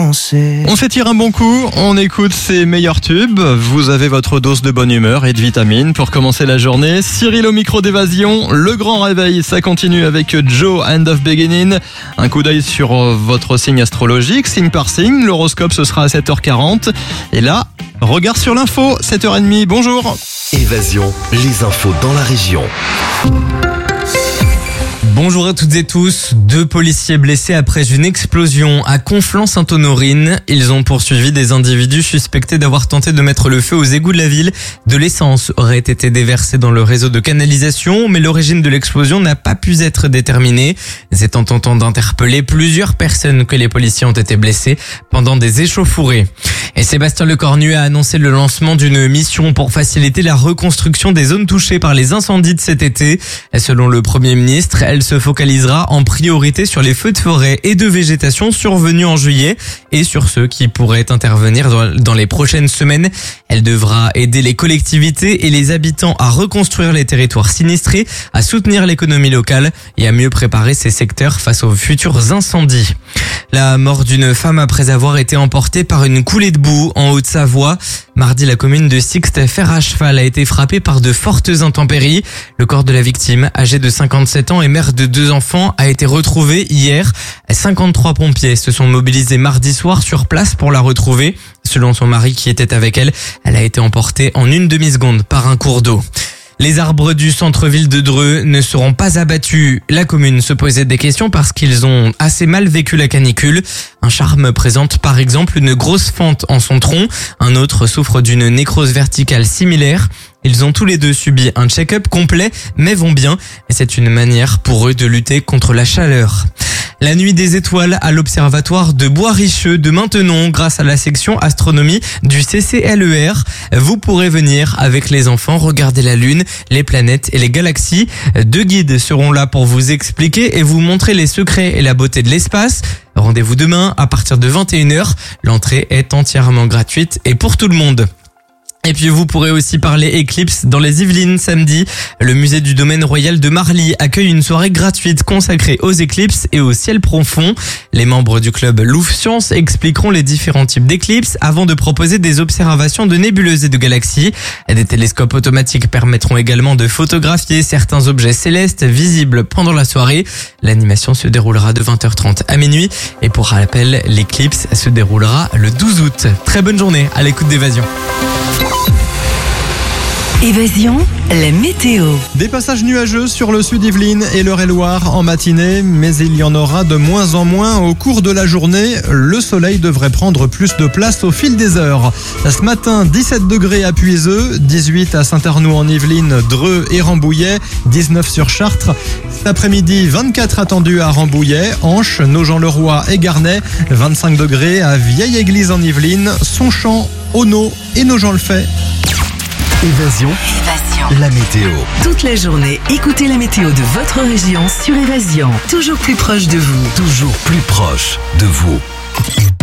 danser. On s'étire un bon coup, on écoute ses meilleurs tubes. Vous avez votre dose de bonne humeur et de vitamines pour commencer la journée. Cyril au micro d'Évasion, le grand réveil, ça continue avec Joe, End of Beginning. Un coup d'œil sur votre signe astrologique, signe par signe. L'horoscope, ce sera à 7h40. Et là, regard sur l'info, 7h30. Bonjour. Évasion, les infos dans la région. Bonjour à toutes et tous. 2 policiers blessés après une explosion à Conflans-Sainte-Honorine. Ils ont poursuivi des individus suspectés d'avoir tenté de mettre le feu aux égouts de la ville. De l'essence aurait été déversée dans le réseau de canalisation, mais l'origine de l'explosion n'a pas pu être déterminée. C'est en tentant d'interpeller plusieurs personnes que les policiers ont été blessés pendant des échauffourées. Et Sébastien Lecornu a annoncé le lancement d'une mission pour faciliter la reconstruction des zones touchées par les incendies de cet été. Selon le Premier ministre, elle se focalisera en priorité sur les feux de forêt et de végétation survenus en juillet et sur ceux qui pourraient intervenir dans les prochaines semaines. Elle devra aider les collectivités et les habitants à reconstruire les territoires sinistrés, à soutenir l'économie locale et à mieux préparer ces secteurs face aux futurs incendies. La mort d'une femme après avoir été emportée par une coulée de boue en Haute-Savoie. Mardi, la commune de Sixte, fer à cheval, a été frappée par de fortes intempéries. Le corps de la victime, âgée de 57 ans et mère de 2 enfants, a été retrouvé hier. 53 pompiers se sont mobilisés mardi soir sur place pour la retrouver. Selon son mari qui était avec elle, elle a été emportée en une demi-seconde par un cours d'eau. Les arbres du centre-ville de Dreux ne seront pas abattus. La commune se posait des questions parce qu'ils ont assez mal vécu la canicule. Un charme présente par exemple une grosse fente en son tronc. Un autre souffre d'une nécrose verticale similaire. Ils ont tous les 2 subi un check-up complet, mais vont bien. Et c'est une manière pour eux de lutter contre la chaleur. La nuit des étoiles à l'observatoire de Bois-Richeux de Maintenon grâce à la section astronomie du CCLER. Vous pourrez venir avec les enfants regarder la lune, les planètes et les galaxies. 2 guides seront là pour vous expliquer et vous montrer les secrets et la beauté de l'espace. Rendez-vous demain à partir de 21h. L'entrée est entièrement gratuite et pour tout le monde. Et puis vous pourrez aussi parler éclipse dans les Yvelines samedi. Le musée du domaine royal de Marly accueille une soirée gratuite consacrée aux éclipses et au ciel profond. Les membres du club Louvre Science expliqueront les différents types d'éclipses avant de proposer des observations de nébuleuses et de galaxies. Des télescopes automatiques permettront également de photographier certains objets célestes visibles pendant la soirée. L'animation se déroulera de 20h30 à minuit. Et pour rappel, l'éclipse se déroulera le 12 août. Très bonne journée à l'écoute d'Évasion. Évasion, la météo. Des passages nuageux sur le sud Yvelines et l'Eure-et-Loire en matinée, mais il y en aura de moins en moins au cours de la journée. Le soleil devrait prendre plus de place au fil des heures. Ce matin, 17 degrés à Puiseux, 18 à Saint-Arnoux en Yvelines, Dreux et Rambouillet, 19 sur Chartres. Cet après-midi, 24 attendus à Rambouillet, Anche, Nogent-le-Roi et Garnay, 25 degrés à Vieille-Église en Yvelines, Sonchamp, Auneau et Nogent-le-Fait. Évasion, la météo. Toute la journée, écoutez la météo de votre région sur Évasion. Toujours plus proche de vous. Toujours plus proche de vous.